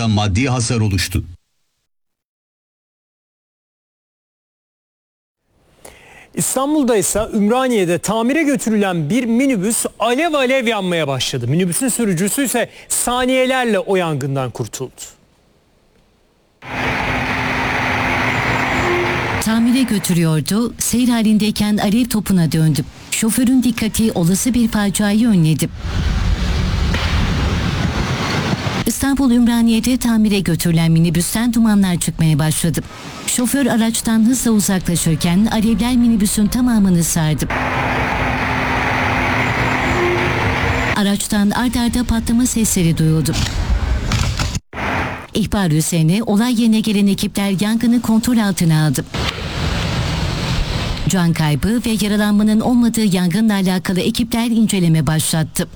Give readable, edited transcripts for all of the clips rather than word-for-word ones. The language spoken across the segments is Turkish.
da maddi hasar oluştu. İstanbul'da ise Ümraniye'de tamire götürülen bir minibüs alev alev yanmaya başladı. Minibüsün sürücüsü ise saniyelerle o yangından kurtuldu. Tamire götürüyordu, seyir halindeyken alev topuna döndü. Şoförün dikkati olası bir faciayı önledi. İstanbul Ümraniye'de tamire götürülen minibüsten dumanlar çıkmaya başladı. Şoför araçtan hızla uzaklaşırken alevler minibüsün tamamını sardı. Araçtan ard arda patlama sesleri duyuldu. İhbar üzerine olay yerine gelen ekipler yangını kontrol altına aldı. Can kaybı ve yaralanmanın olmadığı yangınla alakalı ekipler inceleme başlattı.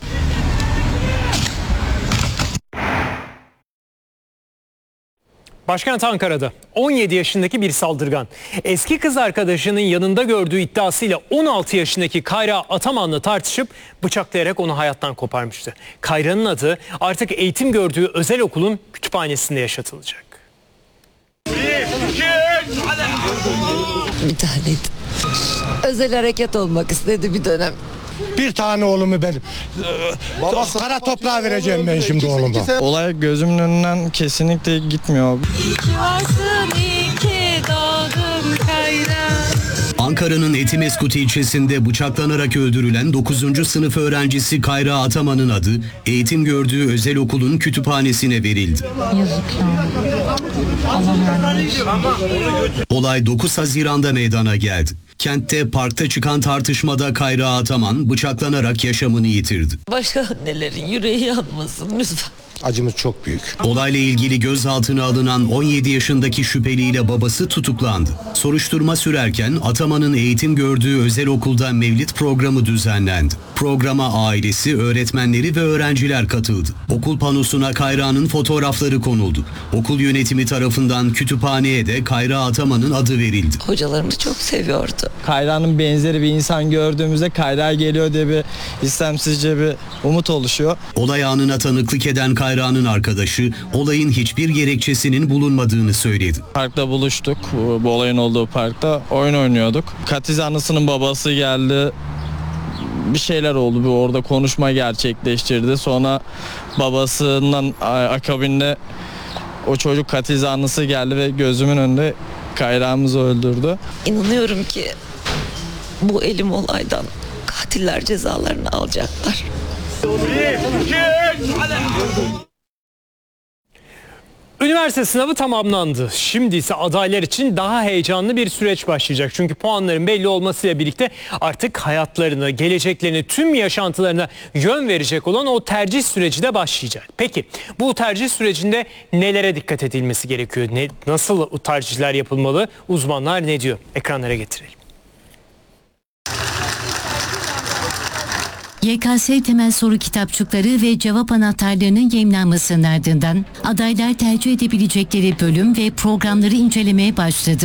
Başkent Ankara'da 17 yaşındaki bir saldırgan eski kız arkadaşının yanında gördüğü iddiasıyla 16 yaşındaki Kayra Ataman'la tartışıp bıçaklayarak onu hayattan koparmıştı. Kayra'nın adı artık eğitim gördüğü özel okulun kütüphanesinde yaşatılacak. Bir taneydi. Özel hareket olmak istedi bir dönem. Bir tane oğlumu benim. Kara toprağa vereceğim ben şimdi oğluma. Olay gözümün önünden kesinlikle gitmiyor. Ankara'nın Etimeskut ilçesinde bıçaklanarak öldürülen 9. sınıf öğrencisi Kayra Ataman'ın adı eğitim gördüğü özel okulun kütüphanesine verildi. Olay 9 Haziran'da meydana geldi. Kentte parkta çıkan tartışmada Kayra Ataman bıçaklanarak yaşamını yitirdi. Başka annelerin yüreği yanmasın lütfen. Acımız çok büyük. Olayla ilgili gözaltına alınan 17 yaşındaki şüpheliyle babası tutuklandı. Soruşturma sürerken Ataman'ın eğitim gördüğü özel okulda mevlid programı düzenlendi. Programa ailesi, öğretmenleri ve öğrenciler katıldı. Okul panosuna Kayra'nın fotoğrafları konuldu. Okul yönetimi tarafından kütüphaneye de Kayra Ataman'ın adı verildi. Hocalarını çok seviyordu. Kayra'nın benzeri bir insan gördüğümüzde Kayra geliyor diye bir istemsizce bir umut oluşuyor. Olay anına tanıklık eden Kayra'nın arkadaşı olayın hiçbir gerekçesinin bulunmadığını söyledi. Parkta buluştuk. Bu olayın olduğu parkta oyun oynuyorduk. Katiz anısının babası geldi. Bir şeyler oldu. Bir orada konuşma gerçekleştirdi. Sonra babasından akabinde o çocuk katiz anısı geldi ve gözümün önünde Kayra'mızı öldürdü. İnanıyorum ki bu elim olaydan katiller cezalarını alacaklar. Üniversite sınavı tamamlandı. Şimdi ise adaylar için daha heyecanlı bir süreç başlayacak. Çünkü puanların belli olmasıyla birlikte artık hayatlarını, geleceklerini, tüm yaşantılarına yön verecek olan o tercih süreci de başlayacak. Peki bu tercih sürecinde nelere dikkat edilmesi gerekiyor? Nasıl tercihler yapılmalı? Uzmanlar ne diyor? Ekranlara getirelim. YKS temel soru kitapçıkları ve cevap anahtarlarının yayımlanmasının ardından adaylar tercih edebilecekleri bölüm ve programları incelemeye başladı.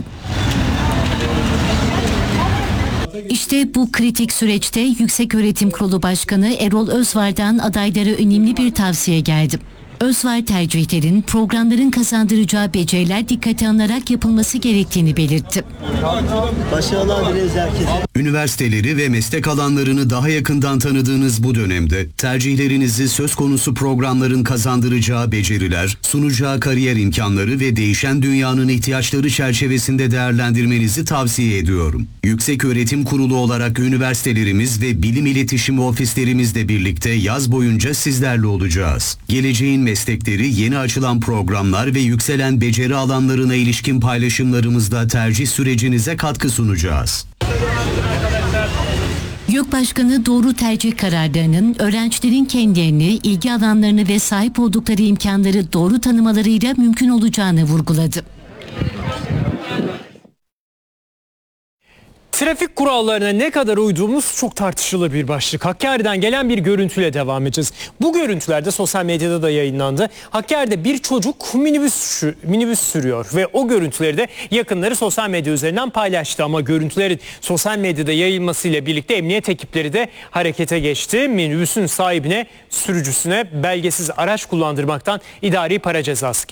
İşte bu kritik süreçte Yükseköğretim Kurulu Başkanı Erol Özvar'dan adaylara önemli bir tavsiye geldi. Özvar tercihlerin programların kazandıracağı beceriler dikkate alınarak yapılması gerektiğini belirtti. Başarılar dileriz herkese. Üniversiteleri ve meslek alanlarını daha yakından tanıdığınız bu dönemde tercihlerinizi söz konusu programların kazandıracağı beceriler, sunacağı kariyer imkanları ve değişen dünyanın ihtiyaçları çerçevesinde değerlendirmenizi tavsiye ediyorum. Yükseköğretim Kurulu olarak üniversitelerimiz ve bilim iletişimi ofislerimizle birlikte yaz boyunca sizlerle olacağız. Geleceğin meslekleri, yeni açılan programlar ve yükselen beceri alanlarına ilişkin paylaşımlarımızla tercih sürecinize katkı sunacağız. YÖK Başkanı doğru tercih kararlarının öğrencilerin kendilerini, ilgi alanlarını ve sahip oldukları imkanları doğru tanımalarıyla mümkün olacağını vurguladı. Trafik kurallarına ne kadar uyduğumuz çok tartışılır bir başlık. Hakkari'den gelen bir görüntüyle devam edeceğiz. Bu görüntüler de sosyal medyada da yayınlandı. Hakkari'de bir çocuk minibüs sürüyor ve o görüntüleri de yakınları sosyal medya üzerinden paylaştı. Ama görüntülerin sosyal medyada yayılmasıyla birlikte emniyet ekipleri de harekete geçti. Minibüsün sahibine, sürücüsüne belgesiz araç kullandırmaktan idari para cezası